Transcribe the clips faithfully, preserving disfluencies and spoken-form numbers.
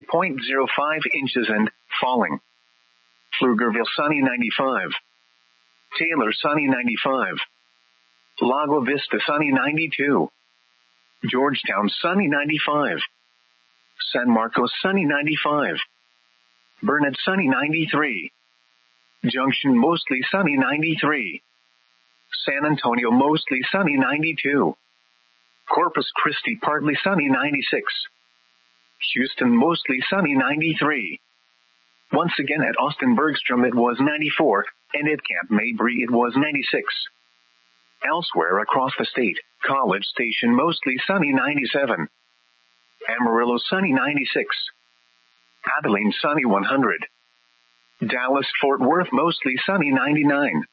zero point zero five inches and falling. Pflugerville sunny ninety-five. Taylor sunny ninety-five. Lago Vista sunny ninety-two. Georgetown sunny ninety-five. San Marcos sunny ninety-five. Burnett sunny ninety-three. Junction mostly sunny ninety-three. San Antonio mostly sunny ninety-two. Corpus Christi partly sunny ninety-six. Houston mostly sunny ninety-three. Once again at Austin Bergstrom it was ninety-four, and at Camp Mabry it was ninety-six. Elsewhere across the state, College Station mostly sunny ninety-seven. Amarillo sunny ninety-six. Abilene sunny one hundred. Dallas-Fort Worth mostly sunny ninety-nine.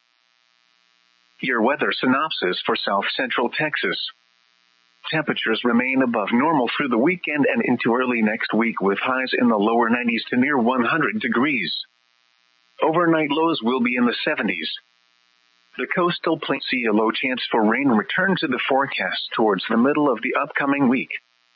Your weather synopsis for South Central Texas. Temperatures remain above normal through the weekend and into early next week with highs in the lower nineties to near one hundred degrees. Overnight lows will be in the seventies. The coastal plain see a low chance for rain return to the forecast towards the middle of the upcoming week.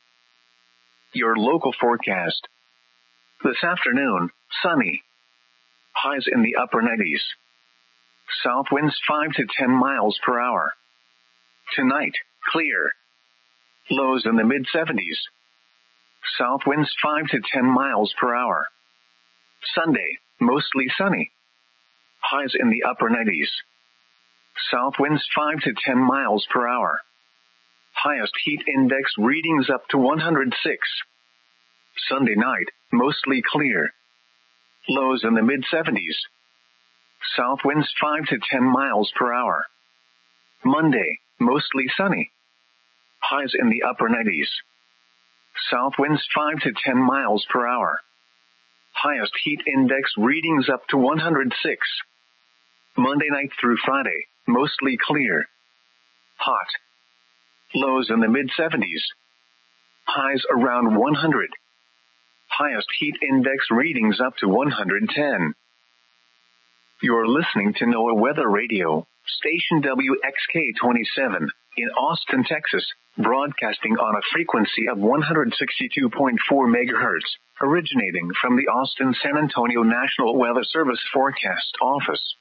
Your local forecast. This afternoon, sunny. Highs in the upper nineties. South winds five to ten miles per hour. Tonight, clear. Lows in the mid seventies. South winds five to ten miles per hour. Sunday, mostly sunny. Highs in the upper nineties. South winds five to ten miles per hour. Highest heat index readings up to one hundred six. Sunday night, mostly clear. Lows in the mid seventies. South winds five to ten miles per hour. Monday, mostly sunny. Highs in the upper nineties. South winds five to ten miles per hour. Highest heat index readings up to one hundred six. Monday night through Friday, mostly clear. Hot. Lows in the mid seventies. Highs around one hundred. Highest heat index readings up to one hundred ten. You're listening to NOAA Weather Radio, station W X K twenty-seven, in Austin, Texas, broadcasting on a frequency of one hundred sixty-two point four megahertz, originating from the Austin-San Antonio National Weather Service Forecast Office.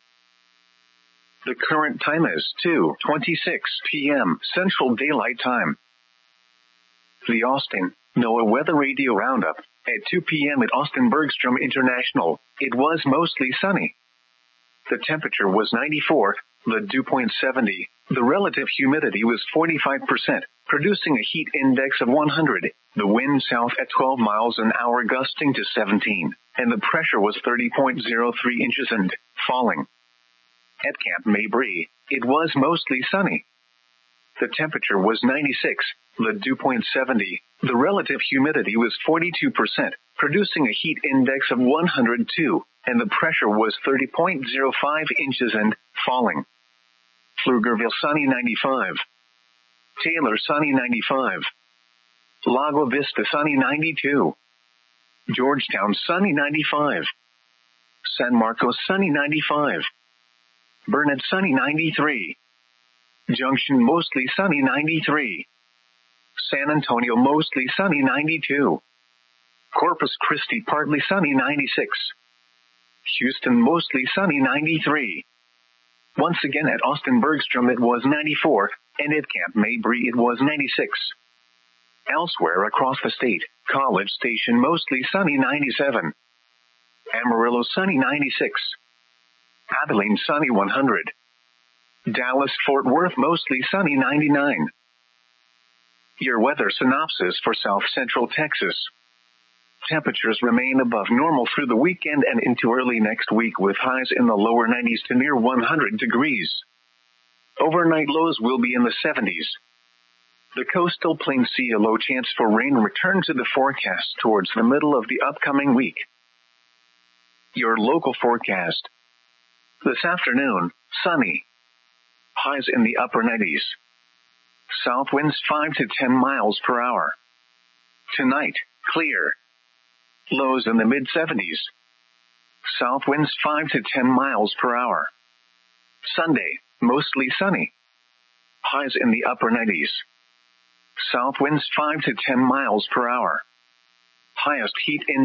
The current time is two twenty-six p.m. Central Daylight Time. The Austin NOAA Weather Radio Roundup. At two p.m. at Austin Bergstrom International, it was mostly sunny. The temperature was ninety-four, the dew point seventy, the relative humidity was forty-five percent, producing a heat index of one hundred, the wind south at twelve miles an hour gusting to seventeen, and the pressure was thirty point zero three inches and falling. At Camp Mabry, it was mostly sunny. The temperature was ninety-six, the dew point seventy, the relative humidity was forty-two percent, producing a heat index of one hundred two, and the pressure was thirty point zero five inches and falling. Pflugerville sunny ninety-five. Taylor sunny ninety-five. Lago Vista sunny ninety-two. Georgetown sunny ninety-five. San Marcos sunny ninety-five. Burnett sunny ninety-three. Junction mostly sunny ninety-three. San Antonio mostly sunny ninety-two. Corpus Christi partly sunny ninety-six. Houston mostly sunny ninety-three. Once again at Austin Bergstrom it was ninety-four, and at Camp Mabry it was ninety-six. Elsewhere across the state, College Station mostly sunny ninety-seven. Amarillo sunny ninety-six. Abilene sunny one hundred. Dallas-Fort Worth mostly sunny ninety-nine. Your weather synopsis for South Central Texas. Temperatures remain above normal through the weekend and into early next week with highs in the lower nineties to near one hundred degrees. Overnight lows will be in the seventies. The coastal plain see a low chance for rain return to the forecast towards the middle of the upcoming week. Your local forecast. This afternoon, sunny. Highs in the upper nineties. South winds five to ten miles per hour. Tonight, clear. Lows in the mid seventies. South winds five to ten miles per hour. Sunday, mostly sunny. Highs in the upper nineties. South winds five to ten miles per hour. Highest heat index